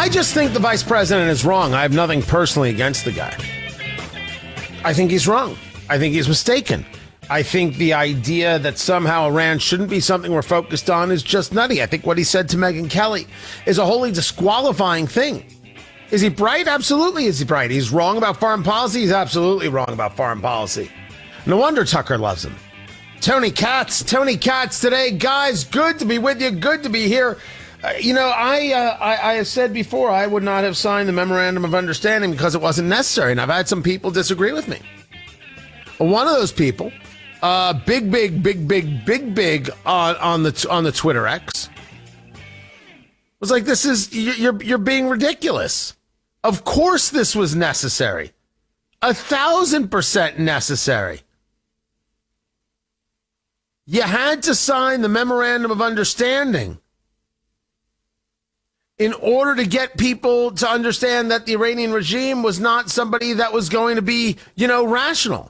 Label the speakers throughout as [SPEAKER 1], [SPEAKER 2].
[SPEAKER 1] I just think the vice president is wrong. I have nothing personally against the guy. I think he's wrong. I think he's mistaken. I think the idea that somehow Iran shouldn't be something we're focused on is just nutty. I think what he said to Megyn Kelly is a wholly disqualifying thing. Is he bright? Absolutely is he bright. He's wrong about foreign policy? He's absolutely wrong about foreign policy. No wonder Tucker loves him. Tony Katz today. Guys, good to be with you. Good to be here. I have said before I would not have signed the Memorandum of Understanding because it wasn't necessary, and I've had some people disagree with me. One of those people, big on the Twitter X, was like, "This is you're being ridiculous. Of course, this was necessary, 1,000% necessary. You had to sign the Memorandum of Understanding in order to get people to understand that the Iranian regime was not somebody that was going to be, rational."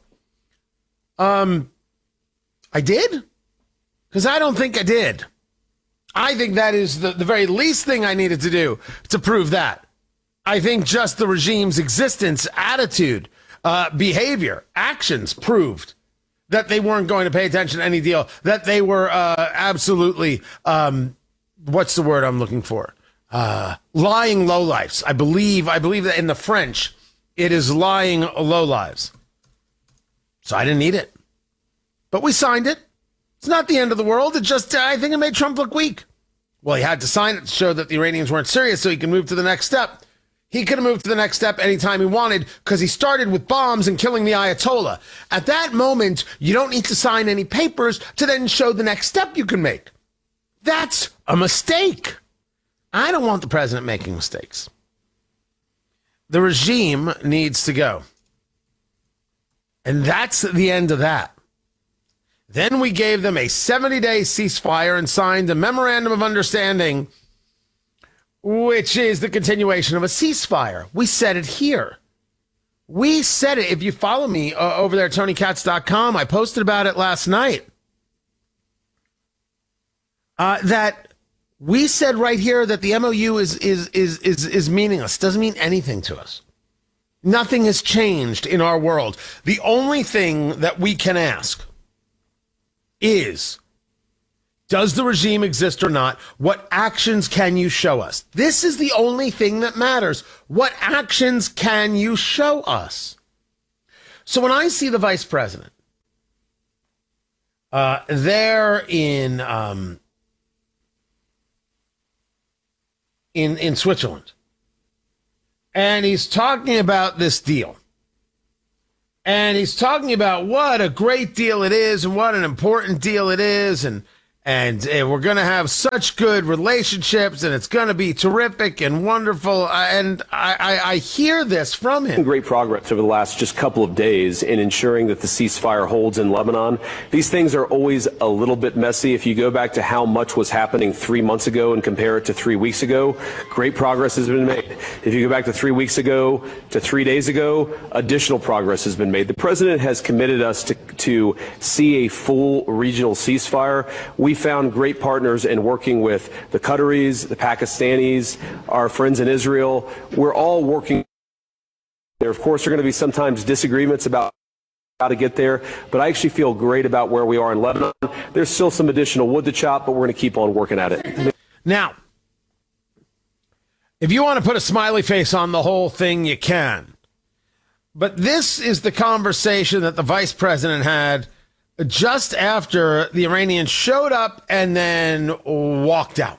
[SPEAKER 1] I did? Because I don't think I did. I think that is the very least thing I needed to do to prove that. I think just the regime's existence, attitude, behavior, actions proved that they weren't going to pay attention to any deal, that they were absolutely, what's the word I'm looking for? Lying lowlifes. I believe that in the French, it is lying lowlives. So I didn't need it. But we signed it. It's not the end of the world. It just, I think it made Trump look weak. Well, he had to sign it to show that the Iranians weren't serious so he can move to the next step. He could have moved to the next step anytime he wanted because he started with bombs and killing the Ayatollah. At that moment, you don't need to sign any papers to then show the next step you can make. That's a mistake. I don't want the president making mistakes. The regime needs to go. And that's the end of that. Then we gave them a 70-day ceasefire and signed a Memorandum of Understanding, which is the continuation of a ceasefire. We said it here. We said it. If you follow me over there at TonyKatz.com, I posted about it last night. That we said right here that the MOU is meaningless. Doesn't mean anything to us. Nothing has changed in our world. The only thing that we can ask is, does the regime exist or not? What actions can you show us? This is the only thing that matters. What actions can you show us? So when I see the vice president there in Switzerland, and he's talking about this deal, and he's talking about what a great deal it is and what an important deal it is, and we're going to have such good relationships, and it's going to be terrific and wonderful. And I hear this from him.
[SPEAKER 2] Great progress over the last just couple of days in ensuring that the ceasefire holds in Lebanon. These things are always a little bit messy. If you go back to how much was happening 3 months ago and compare it to 3 weeks ago, great progress has been made. If you go back to 3 weeks ago to 3 days ago, additional progress has been made. The president has committed us to see a full regional ceasefire. We found great partners in working with the Qataris, the Pakistanis, our friends in Israel. We're all working. There, of course, are going to be sometimes disagreements about how to get there, but I actually feel great about where we are in Lebanon. There's still some additional wood to chop, but we're going to keep on working at it.
[SPEAKER 1] Now, if you want to put a smiley face on the whole thing, you can. But this is the conversation that the vice president had just after the Iranians showed up and then walked out.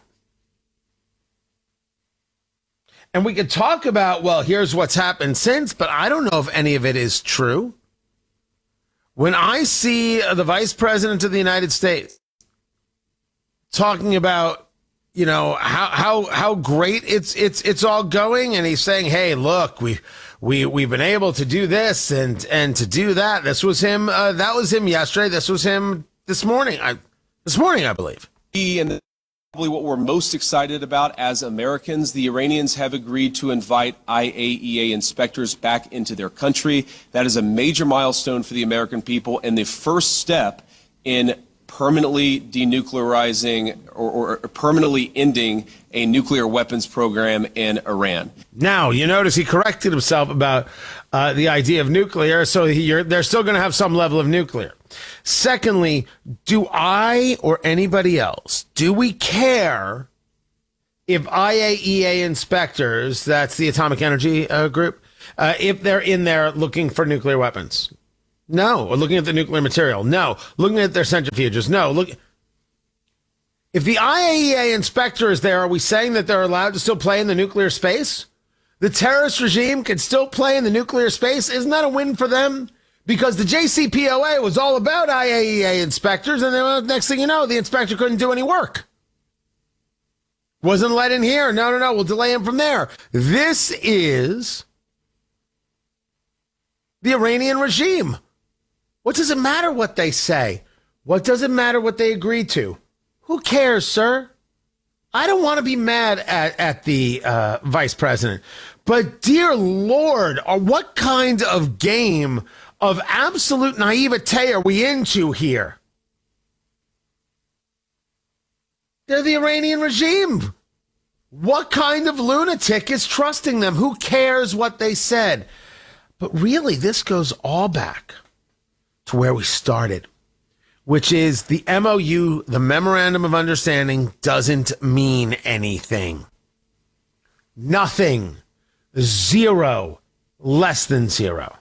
[SPEAKER 1] And we could talk about, well, here's what's happened since, but I don't know if any of it is true. When I see the vice president of the United States talking about, how great it's all going, and he's saying, hey, look, we've been able to do this and to do that. This was him. That was him yesterday. This was him this morning. I believe.
[SPEAKER 3] And probably what we're most excited about as Americans, the Iranians have agreed to invite IAEA inspectors back into their country. That is a major milestone for the American people and the first step in permanently denuclearizing or permanently ending a nuclear weapons program in Iran.
[SPEAKER 1] Now, you notice he corrected himself about the idea of nuclear, so they're still going to have some level of nuclear. Secondly, do I or anybody else, do we care if IAEA inspectors, that's the Atomic Energy Group, if they're in there looking for nuclear weapons? No. Or looking at the nuclear material? No. Looking at their centrifuges? No. Look. If the IAEA inspector is there, are we saying that they're allowed to still play in the nuclear space? The terrorist regime can still play in the nuclear space? Isn't that a win for them? Because the JCPOA was all about IAEA inspectors, and then next thing you know, the inspector couldn't do any work. Wasn't let in here. No, we'll delay him from there. This is the Iranian regime. What does it matter what they say? What does it matter what they agree to? Who cares, sir? I don't want to be mad at the vice president. But dear Lord, what kind of game of absolute naivete are we into here? They're the Iranian regime. What kind of lunatic is trusting them? Who cares what they said? But really, this goes all back to where we started, which is the MOU, the Memorandum of Understanding, doesn't mean anything. Nothing. Zero. Less than zero.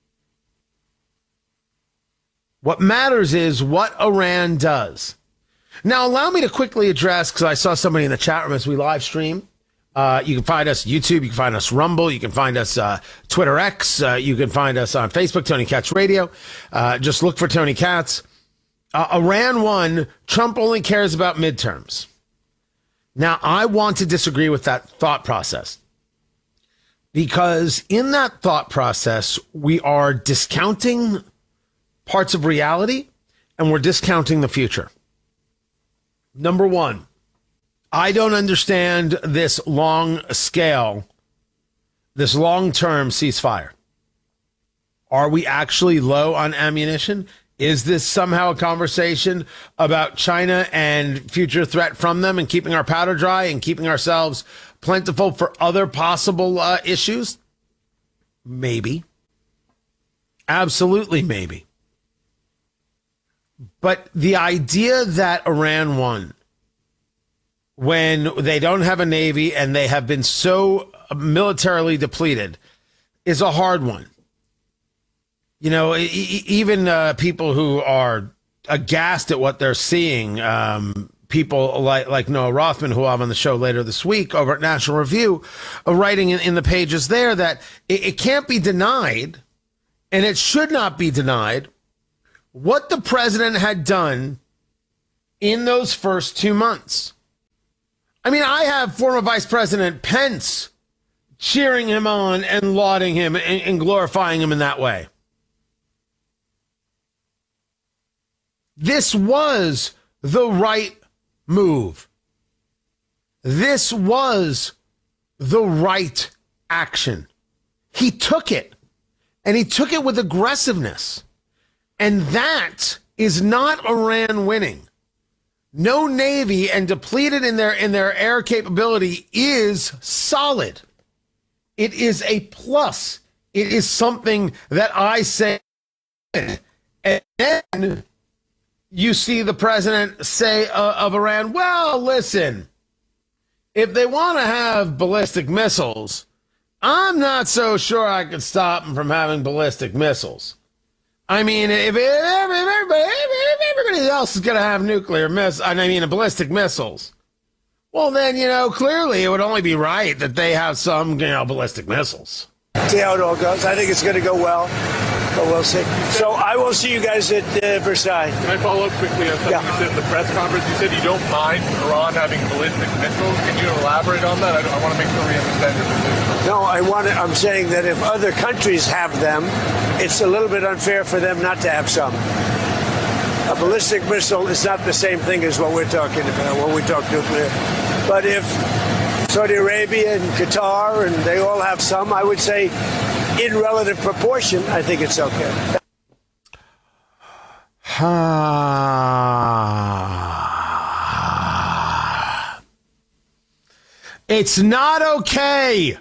[SPEAKER 1] What matters is what Iran does. Now, allow me to quickly address, because I saw somebody in the chat room as we live stream. You can find us YouTube. You can find us Rumble. You can find us Twitter X. You can find us on Facebook, Tony Katz Radio. Just look for Tony Katz. Iran won. Trump only cares about midterms. Now, I want to disagree with that thought process, because in that thought process, we are discounting parts of reality and we're discounting the future. Number one, I don't understand this long-term ceasefire. Are we actually low on ammunition? Is this somehow a conversation about China and future threat from them and keeping our powder dry and keeping ourselves plentiful for other possible issues? Maybe. Absolutely maybe. But the idea that Iran won when they don't have a navy and they have been so militarily depleted is a hard one. You know, even people who are aghast at what they're seeing, people like Noah Rothman, who I'll have on the show later this week over at National Review, writing in the pages there that it can't be denied, and it should not be denied, what the president had done in those first 2 months. I mean, I have former Vice President Pence cheering him on and lauding him and glorifying him in that way. This was the right move. This was the right action. He took it, and he took it with aggressiveness. And that is not Iran winning. No navy and depleted in their air capability is solid. It is a plus. It is something that I say. And then you see the president say of Iran, well, listen, if they want to have ballistic missiles, I'm not so sure I could stop them from having ballistic missiles. I mean, if everybody else is going to have ballistic missiles, well, then, clearly it would only be right that they have some, ballistic missiles.
[SPEAKER 4] See how it all goes. I think it's going to go well, but we'll see. So I will see you guys at Versailles.
[SPEAKER 5] Can I follow up quickly on something you said in the press conference? You said you don't mind Iran having ballistic missiles. Can you elaborate on that? I want to make sure we understand your position.
[SPEAKER 4] No, I'm saying that if other countries have them, it's a little bit unfair for them not to have some. A ballistic missile is not the same thing as what we're talking about when we talk nuclear. But if Saudi Arabia and Qatar, and they all have some, I would say in relative proportion, I think it's okay.
[SPEAKER 1] It's not okay.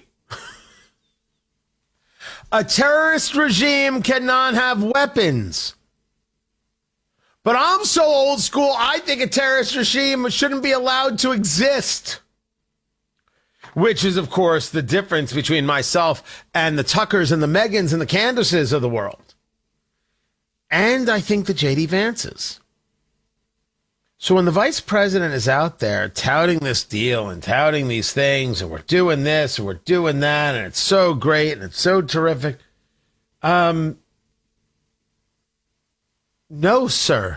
[SPEAKER 1] A terrorist regime cannot have weapons. But I'm so old school, I think a terrorist regime shouldn't be allowed to exist. Which is, of course, the difference between myself and the Tuckers and the Megans and the Candaces of the world. And I think the J.D. Vances. So when the vice president is out there touting this deal and touting these things, and we're doing this and we're doing that, and it's so great and it's so terrific. No, sir.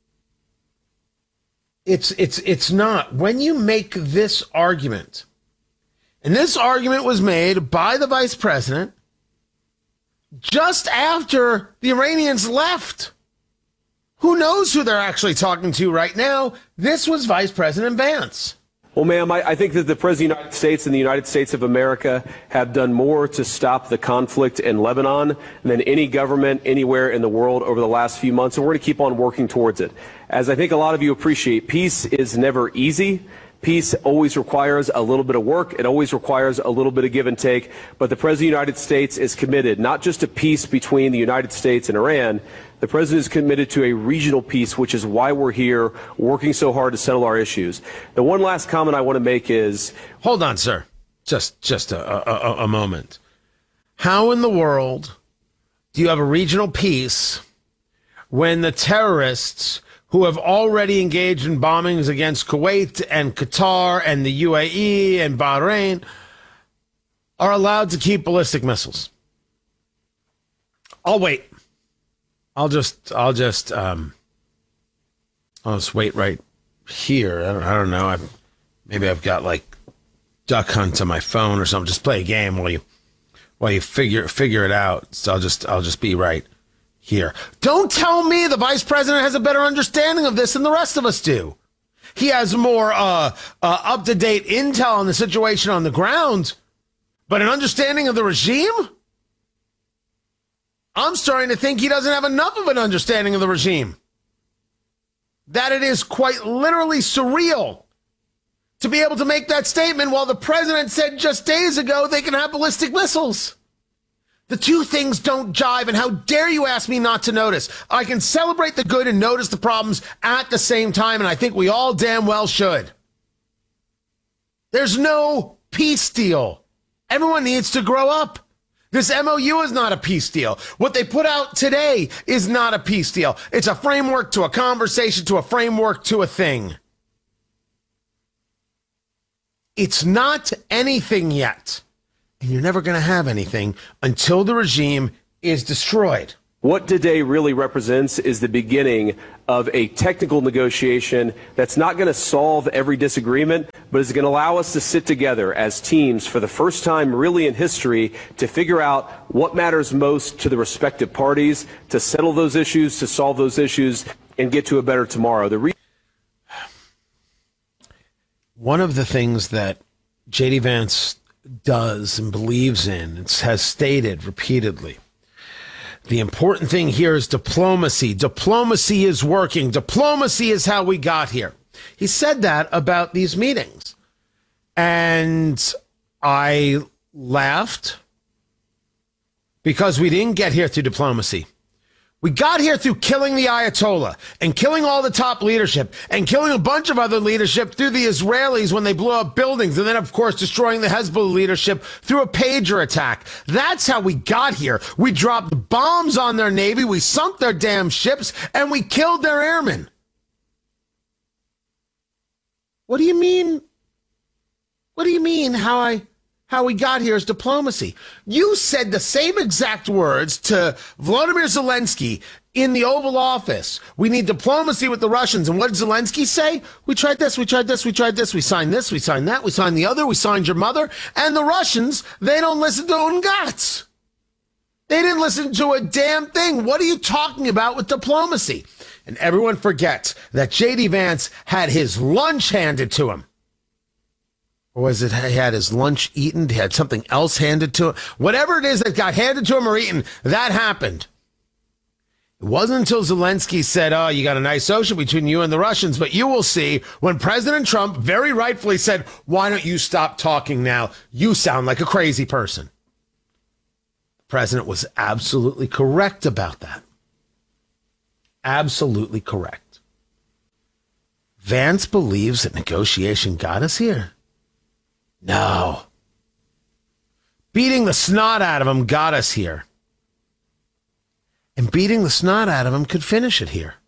[SPEAKER 1] It's not. When you make this argument, and this argument was made by the vice president just after the Iranians left. Who knows who they're actually talking to right now? This was Vice President Vance.
[SPEAKER 2] Well, ma'am, I think that the President of the United States and the United States of America have done more to stop the conflict in Lebanon than any government anywhere in the world over the last few months, and we're going to keep on working towards it. As I think a lot of you appreciate, peace is never easy. Peace always requires a little bit of work. It always requires a little bit of give and take. But the President of the United States is committed not just to peace between the United States and Iran. The President is committed to a regional peace, which is why we're here working so hard to settle our issues. The one last comment I want to make is...
[SPEAKER 1] Hold on, sir. Just a moment. How in the world do you have a regional peace when the terrorists who have already engaged in bombings against Kuwait and Qatar and the UAE and Bahrain are allowed to keep ballistic missiles? I'll wait. I'll just wait right here. I don't know. Maybe I've got like Duck Hunt on my phone or something. Just play a game while you figure it out. So I'll just be right here. Don't tell me the vice president has a better understanding of this than the rest of us do. He has more up-to-date intel on the situation on the ground, but an understanding of the regime? I'm starting to think he doesn't have enough of an understanding of the regime. That it is quite literally surreal to be able to make that statement while the president said just days ago they can have ballistic missiles. The two things don't jive, and how dare you ask me not to notice? I can celebrate the good and notice the problems at the same time, and I think we all damn well should. There's no peace deal. Everyone needs to grow up. This MOU is not a peace deal. What they put out today is not a peace deal. It's a framework to a conversation, to a framework to a thing. It's not anything yet. And you're never going to have anything until the regime is destroyed.
[SPEAKER 2] What today really represents is the beginning of a technical negotiation that's not going to solve every disagreement, but is going to allow us to sit together as teams for the first time really in history to figure out what matters most to the respective parties, to settle those issues, to solve those issues, and get to a better tomorrow.
[SPEAKER 1] One of the things that J.D. Vance does and believes in, has stated repeatedly, the important thing here is diplomacy. Diplomacy is working. Diplomacy is how we got here. He said that about these meetings. And I laughed because we didn't get here through diplomacy. We got here through killing the Ayatollah and killing all the top leadership and killing a bunch of other leadership through the Israelis when they blew up buildings, and then, of course, destroying the Hezbollah leadership through a pager attack. That's how we got here. We dropped bombs on their navy, we sunk their damn ships, and we killed their airmen. What do you mean? What do you mean how we got here is diplomacy? You said the same exact words to Volodymyr Zelensky in the Oval Office. We need diplomacy with the Russians. And what did Zelensky say? We tried this, we tried this, we tried this, we signed this, we signed that, we signed the other, we signed your mother. And the Russians, they don't listen to UNGATS. They didn't listen to a damn thing. What are you talking about with diplomacy? And everyone forgets that J.D. Vance had his lunch handed to him. Or was it he had his lunch eaten? He had something else handed to him? Whatever it is that got handed to him or eaten, that happened. It wasn't until Zelensky said, oh, you got a nice ocean between you and the Russians, but you will see when President Trump very rightfully said, why don't you stop talking now? You sound like a crazy person. The president was absolutely correct about that. Absolutely correct. Vance believes that negotiation got us here. No. Beating the snot out of him got us here. And beating the snot out of him could finish it here.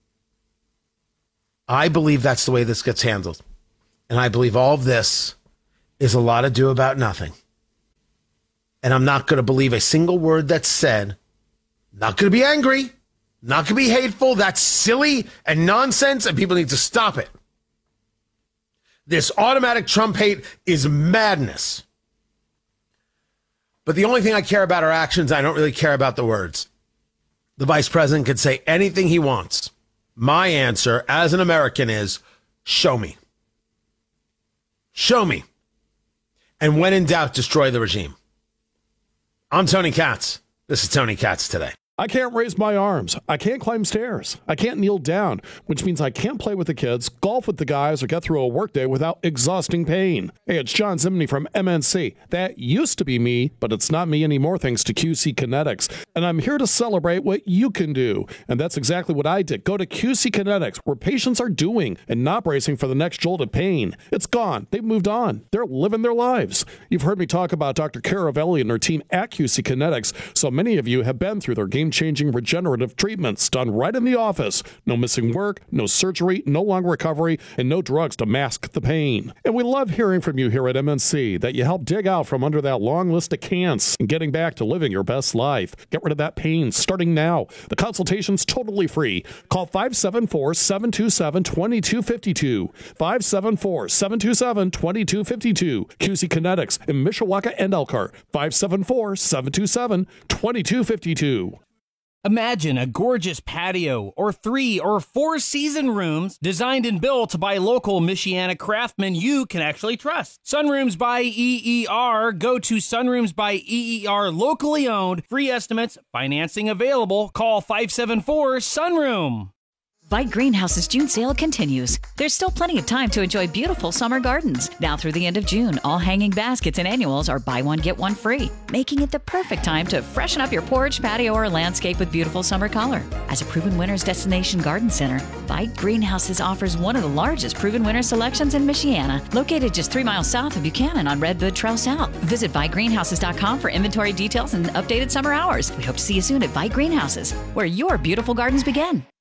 [SPEAKER 1] I believe that's the way this gets handled. And I believe all of this is a lot ado about nothing. And I'm not going to believe a single word that's said. Not going to be angry. Not going to be hateful. That's silly and nonsense, and people need to stop it. This automatic Trump hate is madness. But the only thing I care about are actions. I don't really care about the words. The vice president can say anything he wants. My answer as an American is, show me. Show me. And when in doubt, destroy the regime. I'm Tony Katz. This is Tony Katz Today.
[SPEAKER 6] I can't raise my arms. I can't climb stairs. I can't kneel down, which means I can't play with the kids, golf with the guys, or get through a workday without exhausting pain. Hey, it's John Zimney from MNC. That used to be me, but it's not me anymore thanks to QC Kinetics. And I'm here to celebrate what you can do. And that's exactly what I did. Go to QC Kinetics, where patients are doing and not bracing for the next jolt of pain. It's gone. They've moved on. They're living their lives. You've heard me talk about Dr. Caravelli and her team at QC Kinetics, so many of you have been through their game-changing regenerative treatments done right in the office. No missing work, no surgery, no long recovery, and no drugs to mask the pain. And we love hearing from you here at MNC that you help dig out from under that long list of cans and getting back to living your best life. Get rid of that pain starting now. The consultation's totally free. Call 574-727-2252. 574-727-2252. QC Kinetics in Mishawaka and Elkhart. 574-727-2252.
[SPEAKER 7] Imagine a gorgeous patio or 3 or 4 season rooms designed and built by local Michiana craftsmen you can actually trust. Sunrooms by EER. Go to Sunrooms by EER, locally owned, free estimates, financing available. Call 574-SUNROOM.
[SPEAKER 8] Vite Greenhouse's June sale continues. There's still plenty of time to enjoy beautiful summer gardens. Now through the end of June, all hanging baskets and annuals are buy one, get one free, making it the perfect time to freshen up your porch, patio, or landscape with beautiful summer color. As a proven winner's destination garden center, Vite Greenhouses offers one of the largest proven winner selections in Michiana, located just 3 miles south of Buchanan on Redwood Trail South. Visit ViteGreenhouses.com for inventory details and updated summer hours. We hope to see you soon at Vite Greenhouses, where your beautiful gardens begin.